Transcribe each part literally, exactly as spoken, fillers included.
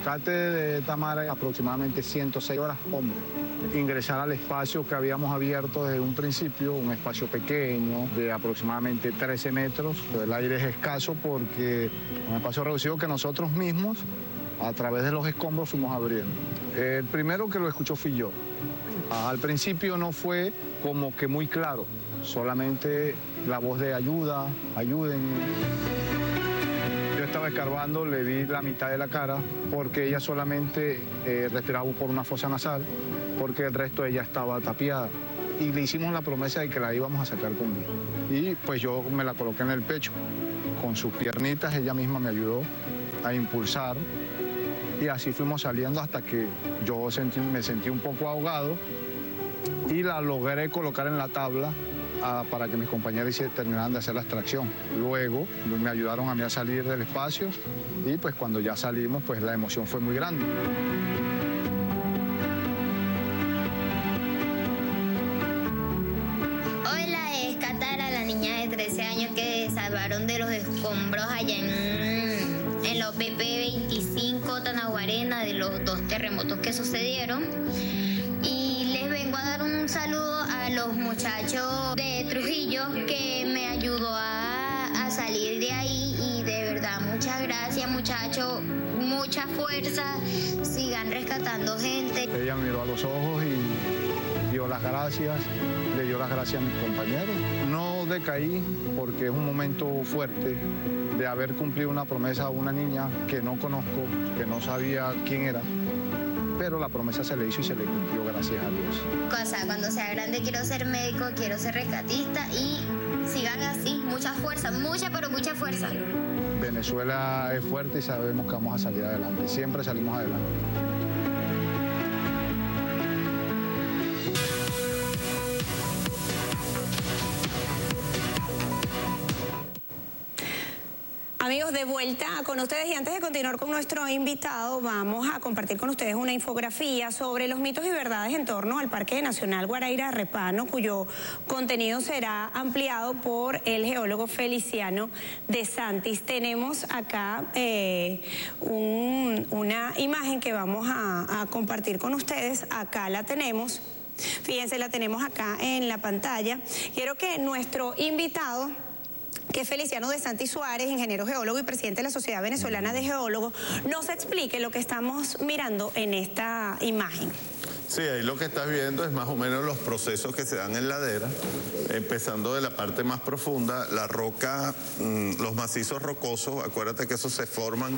rescate de Tamara aproximadamente ciento seis horas, hombre. Ingresar al espacio que habíamos abierto desde un principio, un espacio pequeño de aproximadamente trece metros. El aire es escaso porque es un espacio reducido que nosotros mismos, a través de los escombros, fuimos abriendo. El primero que lo escuchó fui yo. Al principio no fue como que muy claro, solamente la voz de ayuda, ayúdenme. Yo estaba escarbando, le vi la mitad de la cara porque ella solamente eh, respiraba por una fosa nasal, porque el resto ella estaba tapiada. Y le hicimos la promesa de que la íbamos a sacar con vida. Y pues yo me la coloqué en el pecho. Con sus piernitas ella misma me ayudó a impulsar. Y así fuimos saliendo hasta que yo sentí, me sentí un poco ahogado y la logré colocar en la tabla a, para que mis compañeros terminaran de hacer la extracción. Luego me ayudaron a mí a salir del espacio y pues cuando ya salimos pues la emoción fue muy grande. Hola, es Catara, la niña de trece años que salvaron de los escombros allá en, en la O P P veinticinco Tanaguarena, de los dos terremotos que sucedieron. Y les vengo a dar un saludo a los muchachos de Trujillo que me ayudó a, a salir de ahí y de verdad muchas gracias muchachos, mucha fuerza, sigan rescatando gente. Ella me miró a los ojos y dio las gracias, le dio las gracias a mis compañeros. No decaí porque es un momento fuerte de haber cumplido una promesa a una niña que no conozco, que no sabía quién era. Pero la promesa se le hizo y se le cumplió, gracias a Dios. Cosa, cuando sea grande quiero ser médico, quiero ser rescatista y sigan así, mucha fuerza, mucha pero mucha fuerza. Venezuela es fuerte y sabemos que vamos a salir adelante, siempre salimos adelante. Amigos, de vuelta con ustedes y antes de continuar con nuestro invitado, vamos a compartir con ustedes una infografía sobre los mitos y verdades en torno al Parque Nacional Guaraíra Repano, cuyo contenido será ampliado por el geólogo Feliciano de Santis. Tenemos acá eh, un, una imagen que vamos a, a compartir con ustedes. Acá la tenemos. Fíjense, la tenemos acá en la pantalla. Quiero que nuestro invitado, que es Feliciano de Santis Suárez, ingeniero geólogo y presidente de la Sociedad Venezolana de Geólogos, nos explique lo que estamos mirando en esta imagen. Sí, ahí lo que estás viendo es más o menos los procesos que se dan en ladera, empezando de la parte más profunda, la roca, los macizos rocosos, acuérdate que esos se forman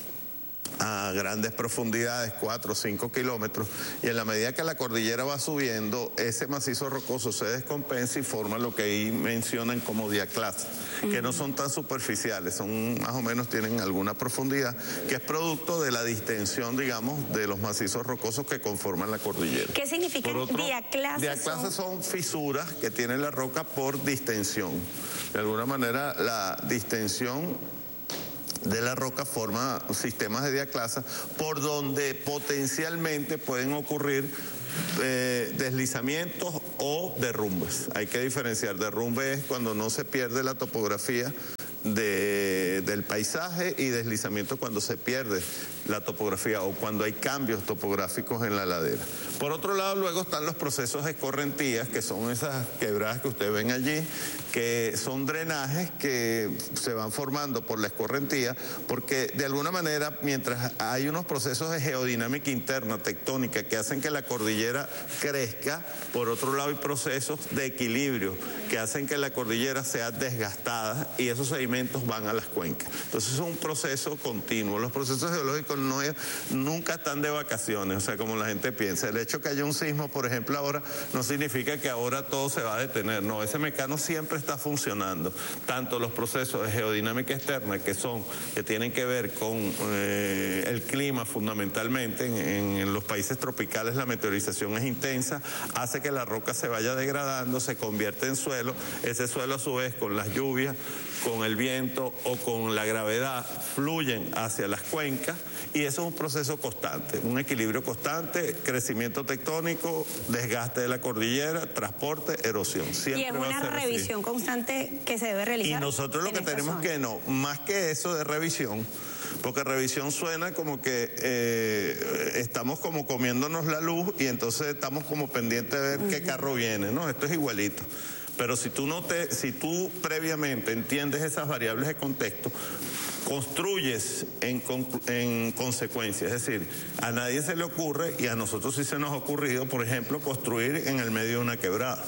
a grandes profundidades, cuatro o cinco kilómetros, y en la medida que la cordillera va subiendo, ese macizo rocoso se descompensa y forma lo que ahí mencionan como diaclasas, uh-huh. que no son tan superficiales, son más o menos tienen alguna profundidad, que es producto de la distensión, digamos, de los macizos rocosos que conforman la cordillera. ¿Qué significa diaclasas? Diaclasas son... son fisuras que tiene la roca por distensión. De alguna manera, la distensión de la roca forma sistemas de diaclasa por donde potencialmente pueden ocurrir eh, deslizamientos o derrumbes. Hay que diferenciar. Derrumbe es cuando no se pierde la topografía de, del paisaje, y deslizamiento cuando se pierde la topografía o cuando hay cambios topográficos en la ladera. Por otro lado, luego están los procesos de escorrentías, que son esas quebradas que ustedes ven allí, que son drenajes que se van formando por la escorrentía, porque de alguna manera, mientras hay unos procesos de geodinámica interna, tectónica, que hacen que la cordillera crezca, por otro lado hay procesos de equilibrio que hacen que la cordillera sea desgastada y esos sedimentos van a las cuencas. Entonces es un proceso continuo. Los procesos geológicos no es, nunca están de vacaciones, o sea, como la gente piensa. El hecho que haya un sismo, por ejemplo, ahora, no significa que ahora todo se va a detener. No, ese mecanismo siempre está funcionando. Tanto los procesos de geodinámica externa, que son, que tienen que ver con eh, el clima fundamentalmente, en, en los países tropicales la meteorización es intensa, hace que la roca se vaya degradando, se convierte en suelo, ese suelo a su vez con las lluvias, con el viento o con la gravedad fluyen hacia las cuencas, y eso es un proceso constante, un equilibrio constante, crecimiento tectónico, desgaste de la cordillera, transporte, erosión. Siempre y es una revisión así. constante que se debe realizar. Y nosotros lo que tenemos zona. que no, más que eso de revisión, Porque revisión suena como que eh, estamos como comiéndonos la luz y entonces estamos como pendientes de ver uh-huh. qué carro viene, ¿no? Esto es igualito. Pero si tú, no te, si tú previamente entiendes esas variables de contexto, construyes en, en consecuencia. Es decir, a nadie se le ocurre, y a nosotros sí se nos ha ocurrido, por ejemplo, construir en el medio de una quebrada.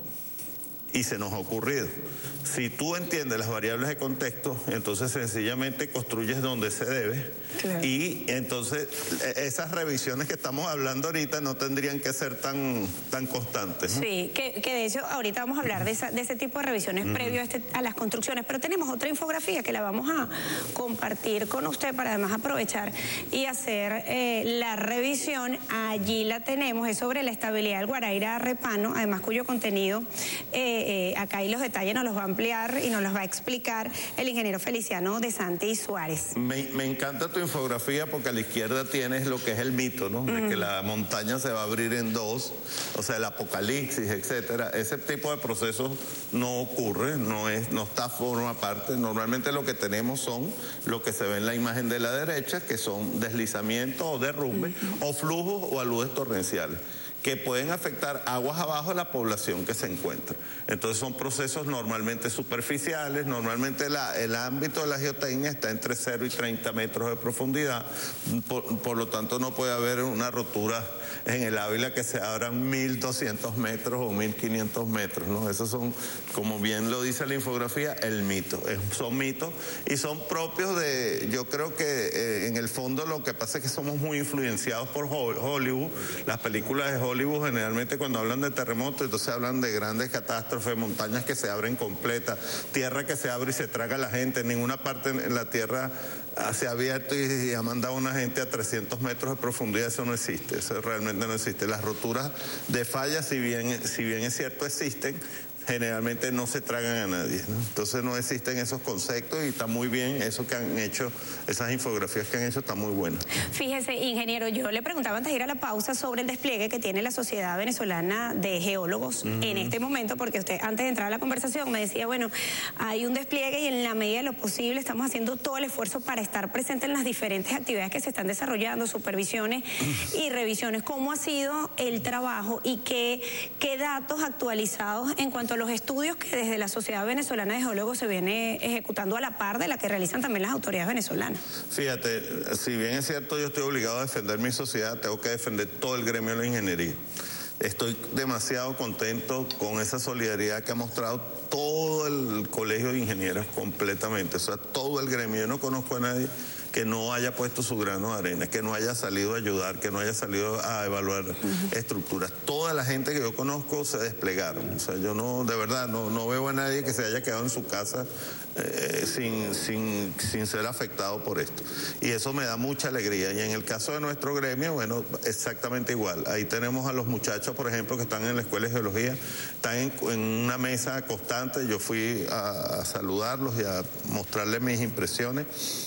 Y se nos ha ocurrido. Si tú entiendes las variables de contexto, entonces sencillamente construyes donde se debe. Claro. Y entonces esas revisiones que estamos hablando ahorita no tendrían que ser tan, tan constantes, ¿no? Sí, que, que de hecho ahorita vamos a hablar de, esa, de ese tipo de revisiones uh-huh. previo a, este, a las construcciones, pero tenemos otra infografía que la vamos a compartir con usted para además aprovechar y hacer eh, la revisión. Allí la tenemos, es sobre la estabilidad del Guaraíra Repano, además cuyo contenido eh, Eh, acá y los detalles nos los va a ampliar y nos los va a explicar el ingeniero Feliciano de Santi Suárez. Me, me encanta tu infografía porque a la izquierda tienes lo que es el mito, ¿no? De mm. que la montaña se va a abrir en dos, o sea, el apocalipsis, etcétera. Ese tipo de procesos no ocurre, no es, no está forma parte. Normalmente lo que tenemos son lo que se ve en la imagen de la derecha, que son deslizamientos o derrumbes, mm. o flujos o aludes torrenciales, que pueden afectar aguas abajo a la población que se encuentra. Entonces son procesos normalmente superficiales, normalmente la, el ámbito de la geotecnia está entre cero y treinta metros de profundidad, por, por lo tanto no puede haber una rotura en el Ávila que se abran mil doscientos metros o mil quinientos metros, ¿no? Esos son, como bien lo dice la infografía, el mito. Es, son mitos y son propios de, yo creo que eh, en el fondo lo que pasa es que somos muy influenciados por Hollywood. Las películas de Hollywood generalmente cuando hablan de terremotos, entonces hablan de grandes catástrofes, montañas que se abren completas, tierra que se abre y se traga a la gente. En ninguna parte en la tierra se ha abierto y, y ha mandado a una gente a trescientos metros de profundidad. Eso no existe, eso realmente no existe. Las roturas de fallas, si bien, si bien es cierto, existen, generalmente no se tragan a nadie, ¿no? Entonces no existen esos conceptos y está muy bien eso que han hecho, esas infografías que han hecho están muy buenas. Fíjese, ingeniero, yo le preguntaba antes de ir a la pausa sobre el despliegue que tiene la Sociedad Venezolana de Geólogos uh-huh. en este momento, porque usted antes de entrar a la conversación me decía, bueno, hay un despliegue y en la medida de lo posible estamos haciendo todo el esfuerzo para estar presente en las diferentes actividades que se están desarrollando, supervisiones uh-huh. y revisiones. ¿Cómo ha sido el trabajo y qué, qué datos actualizados en cuanto a los estudios que desde la Sociedad Venezolana de Geólogos se viene ejecutando a la par de la que realizan también las autoridades venezolanas? Fíjate, si bien es cierto yo estoy obligado a defender mi sociedad, tengo que defender todo el gremio de la ingeniería. Estoy demasiado contento con esa solidaridad que ha mostrado todo el colegio de ingenieros completamente, o sea, todo el gremio. Yo no conozco a nadie que no haya puesto su grano de arena, que no haya salido a ayudar, que no haya salido a evaluar uh-huh. estructuras. Toda la gente que yo conozco se desplegaron. O sea, yo no, de verdad, no, no veo a nadie que se haya quedado en su casa eh, sin, sin, sin ser afectado por esto. Y eso me da mucha alegría. Y en el caso de nuestro gremio, bueno, exactamente igual. Ahí tenemos a los muchachos, por ejemplo, que están en la Escuela de Geología, están en, en una mesa constante. Yo fui a, a saludarlos y a mostrarles mis impresiones.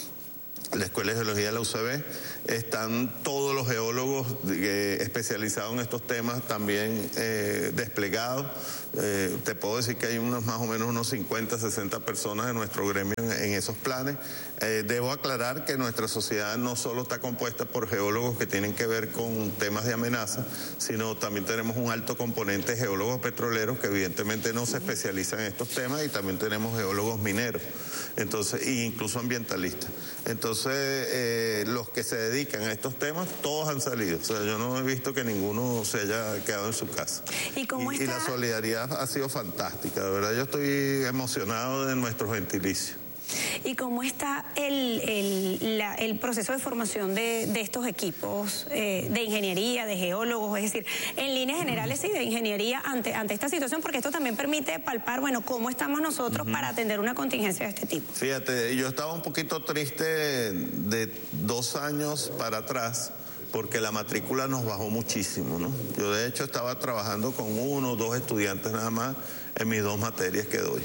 La Escuela de Geología de la U C B, están todos los geólogos eh, especializados en estos temas también eh, desplegados. Eh, te puedo decir que hay unos más o menos unos cincuenta, sesenta personas de nuestro gremio en, en esos planes. Eh, debo aclarar que nuestra sociedad no solo está compuesta por geólogos que tienen que ver con temas de amenaza, sino también tenemos un alto componente de geólogos petroleros que evidentemente no se especializan en estos temas, y también tenemos geólogos mineros, entonces, e incluso ambientalistas. Entonces, eh, los que se dedican a estos temas, todos han salido. O sea, yo no he visto que ninguno se haya quedado en su casa. ¿Y cómo y, está? Y la solidaridad ha sido fantástica. De verdad, yo estoy emocionado de nuestro gentilicio. ¿Y cómo está el, el, la, el proceso de formación de, de estos equipos eh, de ingeniería, de geólogos? Es decir, en líneas generales sí, de ingeniería ante, ante esta situación, porque esto también permite palpar, bueno, cómo estamos nosotros uh-huh. para atender una contingencia de este tipo. Fíjate, yo estaba un poquito triste de dos años para atrás, porque la matrícula nos bajó muchísimo, ¿no? Yo de hecho estaba trabajando con uno o dos estudiantes nada más en mis dos materias que doy.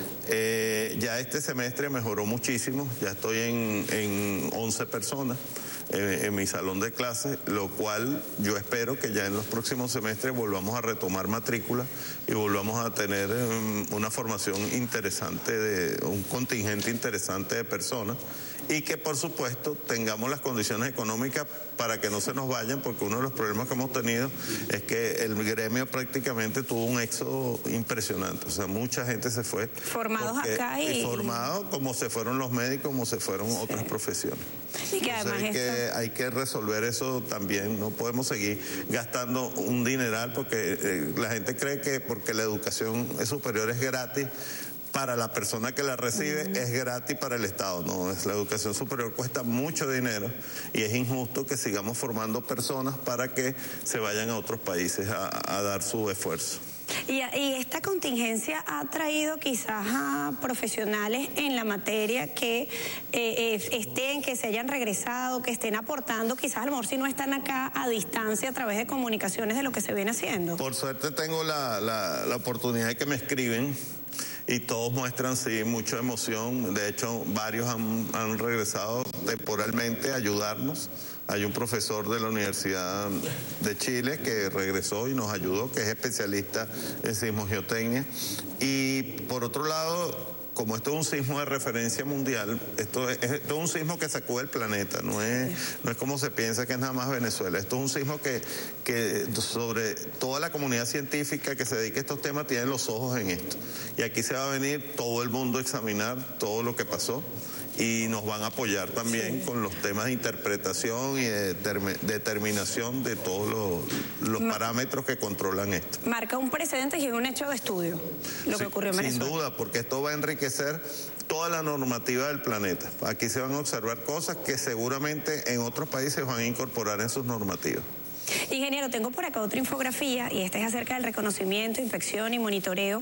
Eh, ya este semestre mejoró muchísimo, ya estoy en, en once personas en, en mi salón de clases, lo cual yo espero que ya en los próximos semestres volvamos a retomar matrícula y volvamos a tener um, una formación interesante, de un contingente interesante de personas. y que por supuesto tengamos las condiciones económicas para que no se nos vayan, porque uno de los problemas que hemos tenido es que el gremio prácticamente tuvo un éxodo impresionante, o sea, mucha gente se fue. Formados porque, acá y... y formados como se fueron los médicos, como se fueron sí. otras profesiones. Y que además hay, que, esto... hay que resolver eso también, no podemos seguir gastando un dineral porque eh, la gente cree que porque la educación es superior es gratis, para la persona que la recibe uh-huh. es gratis para el Estado. No, es la educación superior cuesta mucho dinero y es injusto que sigamos formando personas para que se vayan a otros países a, a dar su esfuerzo. Y, y esta contingencia ha traído quizás a profesionales en la materia que eh, eh, estén, que se hayan regresado, que estén aportando, quizás a lo mejor si no están acá a distancia a través de comunicaciones de lo que se viene haciendo. Por suerte tengo la, la, la oportunidad de que me escriben y todos muestran sí mucha emoción. De hecho, varios han, han regresado temporalmente a ayudarnos. Hay un profesor de la Universidad de Chile que regresó y nos ayudó, que es especialista en sismogeotecnia. Y por otro lado, como esto es un sismo de referencia mundial, esto es, esto es un sismo que sacude el planeta, no es, no es como se piensa que es nada más Venezuela. Esto es un sismo que, que sobre toda la comunidad científica que se dedica a estos temas tiene los ojos en esto. Y aquí se va a venir todo el mundo a examinar todo lo que pasó y nos van a apoyar también sí. con los temas de interpretación y de determinación de todos los, los Ma parámetros que controlan esto. Marca un precedente y un hecho de estudio, lo sí, que ocurrió en Venezuela. Sin duda, porque esto va a enriquecer toda la normativa del planeta. Aquí se van a observar cosas que seguramente en otros países van a incorporar en sus normativas. Ingeniero, tengo por acá otra infografía y esta es acerca del reconocimiento, inspección y monitoreo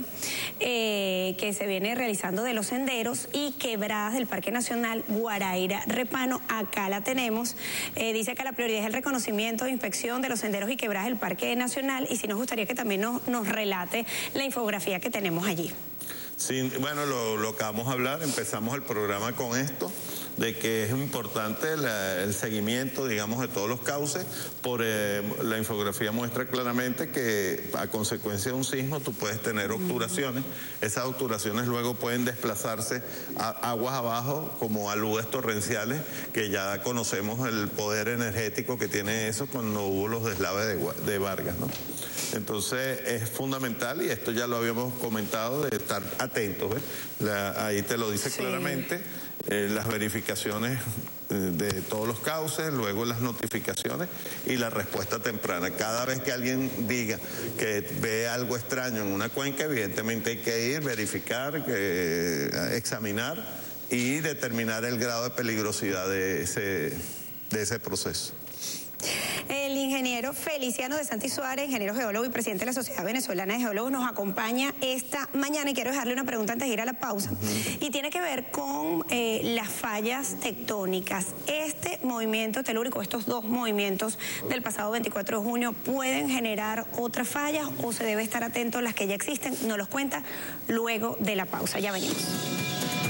eh, que se viene realizando de los senderos y quebradas del Parque Nacional Guaraíra Repano. Acá la tenemos. Eh, dice acá la prioridad es el reconocimiento, inspección de los senderos y quebradas del Parque Nacional, y si nos gustaría que también nos, nos relate la infografía que tenemos allí. Sí, bueno, lo, lo acabamos de hablar, empezamos el programa con esto, de que es importante la, el seguimiento, digamos, de todos los cauces. Por eh, la infografía muestra claramente que a consecuencia de un sismo tú puedes tener obturaciones. Esas obturaciones luego pueden desplazarse a aguas abajo, como aludes torrenciales, que ya conocemos el poder energético que tiene eso cuando hubo los deslaves de, de Vargas, ¿no? Entonces es fundamental, y esto ya lo habíamos comentado, de estar atentos, ¿ves? La, ahí te lo dice sí. claramente. Eh, las verificaciones eh, de todos los cauces, luego las notificaciones y la respuesta temprana. Cada vez que alguien diga que ve algo extraño en una cuenca, evidentemente hay que ir, verificar, que, examinar y determinar el grado de peligrosidad de ese, de ese proceso. El ingeniero Feliciano de Santi Suárez, ingeniero geólogo y presidente de la Sociedad Venezolana de Geólogos, nos acompaña esta mañana y quiero dejarle una pregunta antes de ir a la pausa. Uh-huh. Y tiene que ver con eh, las fallas tectónicas. Este movimiento telúrico, estos dos movimientos del pasado veinticuatro de junio, ¿pueden generar otras fallas o se debe estar atento a las que ya existen? Nos los cuenta luego de la pausa. Ya venimos.